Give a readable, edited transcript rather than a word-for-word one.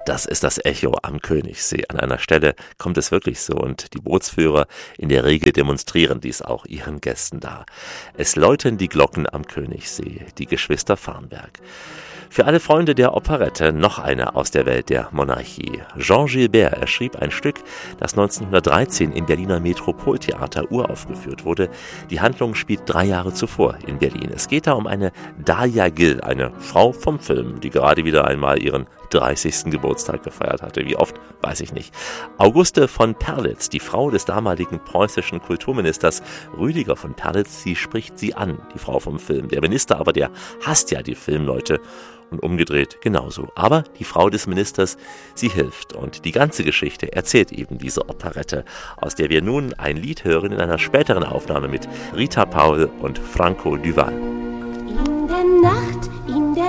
Das ist das Echo am Königssee. An einer Stelle kommt es wirklich so und die Bootsführer in der Regel demonstrieren dies auch ihren Gästen dar. Es läuten die Glocken am Königssee, die Geschwister Farnberg. Für alle Freunde der Operette noch eine aus der Welt der Monarchie. Jean Gilbert erschrieb ein Stück, das 1913 im Berliner Metropoltheater uraufgeführt wurde. Die Handlung spielt 3 Jahre zuvor in Berlin. Es geht da um eine Dahlia Gill, eine Frau vom Film, die gerade wieder einmal ihren 30. Geburtstag gefeiert hatte. Wie oft, weiß ich nicht. Auguste von Perlitz, die Frau des damaligen preußischen Kulturministers Rüdiger von Perlitz, sie spricht sie an, die Frau vom Film. Der Minister aber, der hasst ja die Filmleute. Und umgedreht genauso. Aber die Frau des Ministers, sie hilft. Und die ganze Geschichte erzählt eben diese Operette, aus der wir nun ein Lied hören in einer späteren Aufnahme mit Rita Paul und Franco Duval. In der Nacht,